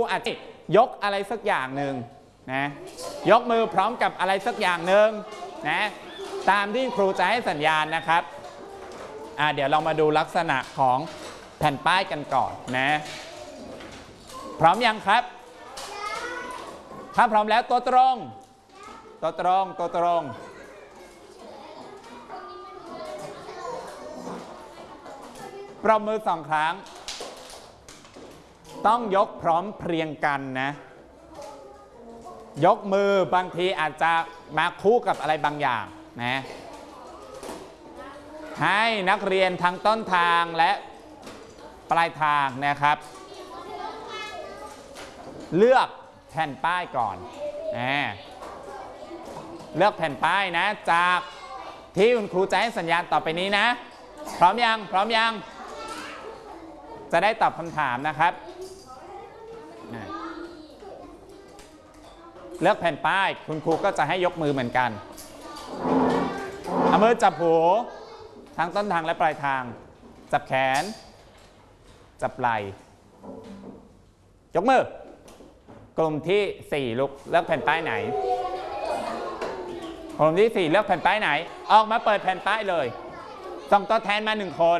อาจจะยกอะไรสักอย่างหนึ่งนะยกมือพร้อมกับอะไรสักอย่างหนึ่งนะตามที่ครูจะให้สัญญาณนะครับเดี๋ยวเรามาดูลักษณะของแผ่นป้ายกันก่อนนะพร้อมยังครับถ้าพร้อมแล้วตัวตรงปรบมือ2 ครั้งต้องยกพร้อมเพรียงกันนะยกมือบางทีอาจจะมาคู่กับอะไรบางอย่างนะให้นักเรียนทั้งต้นทางและปลายทางนะครับเลือกแผ่นป้ายก่อนเลือกแผ่นป้ายนะจากที่คุณครูจะให้สัญญาณต่อไปนี้นะพร้อมยังจะได้ตอบคำถามนะครับเลือกแผ่นป้ายคุณครูก็จะให้ยกมือเหมือนกันเอามือจับหูทั้งต้นทางและปลายทางจับแขนจับไหล่ยกมือกลุ่มที่4ลุกเลือกแผ่นป้ายไหนกลุ่มที่4เลือกแผ่นป้ายไหนออกมาเปิดแผ่นป้ายเลยส่งตัวแทนมา1 คน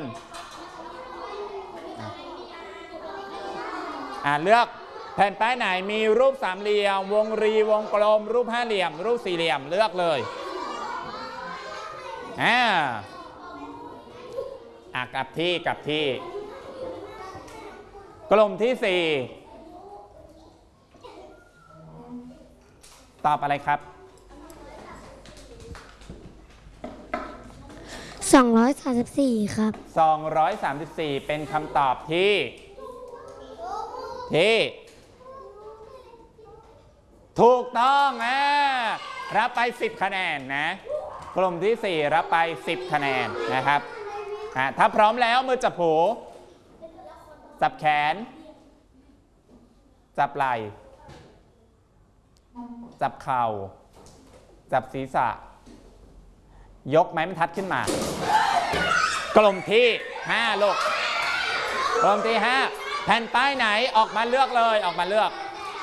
เลือกแผ่นป้ายไหนมีรูป3 เหลี่ยมวงรีวงกลมรูป5 เหลี่ยมรูป4 เหลี่ยมเลือกเลยกลับที่กลุ่มที่4ตอบอะไรครับ 234ครับ 234เป็นคำตอบที่ถูกต้องรับไป10 คะแนนนะกลุ่มที่4รับไป10 คะแนนนะครับถ้าพร้อมแล้วมือจับหูจับแขนจับไหล่จับเข่าจับศีรษะยกไม้บรรทัดขึ้นมากลุ่มที่5ลูกกลุ่มที่5แผ่นป้ายไหนออกมาเลือกเลยออกมาเลือก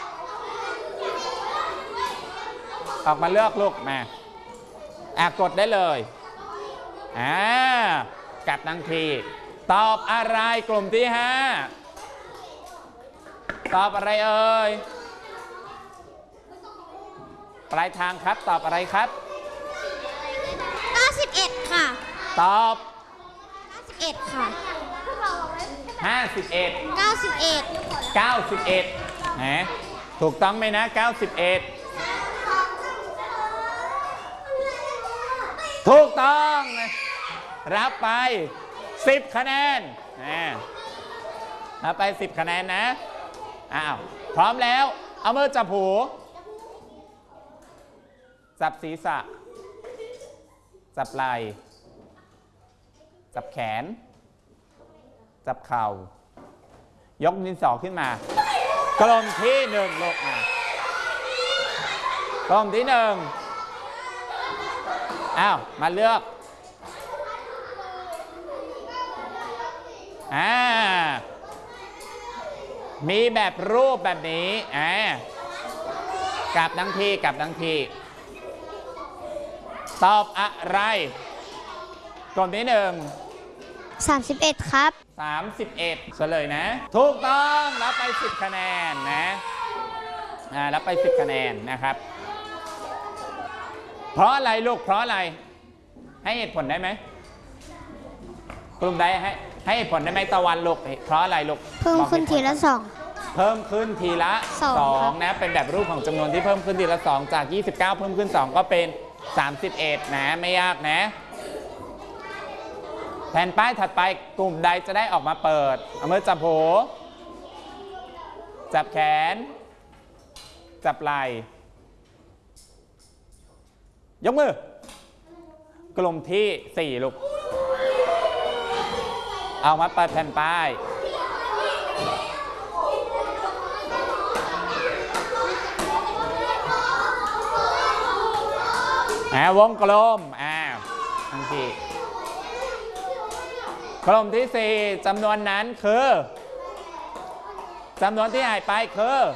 ลูกมากดได้เลยกลับทันทีตอบอะไรกลุ่มที่5ตอบอะไรเอ่ยปลายทางครับตอบอะไรครับ 91ค่ะตอบ 91ค่ะ 51 91 ถูกต้องไหมนะ91ถูกต้องรับไป10 คะแนนรับไป10 คะแนนนะพร้อมแล้วเอามือจับหูจับศีรษะจับไหล่จับแขนจับเข่ายกดินสอขึ้นมากลุ่มที่1ลงมากลุ่มที่1มาเลือกมีแบบรูปแบบนี้กลับทั้งทีตอบอะไรกลุ่มที่ 31ครับ 31เฉลยนะถูกต้องรับไป10 คะแนนนะรับไป10 คะแนนนะครับเพราะอะไรลูกเพราะอะไรให้เหตุผลได้ไหมกลุ่มใดให้เหตุผลได้ไหมตะวันลูกเพราะอะไรลูกเพิ่มขึ้นทีละ2 เพิ่มขึ้นทีละ2นะเป็นแบบรูปของจำนวนที่เพิ่มขึ้นทีละ2จาก29เพิ่มขึ้น2ก็เป็น31นะไม่ยากนะแผ่นป้ายถัดไปกลุ่มใดจะได้ออกมาเปิดเอามือจับหูจับแขนจับไหล่ยกมือกลุ่มที่4ลูกเอามาเปิดแผ่นป้ายวงกลมทันทีกลุ่มที่4จำนวนนั้นคือจำนวนที่หายไปคือ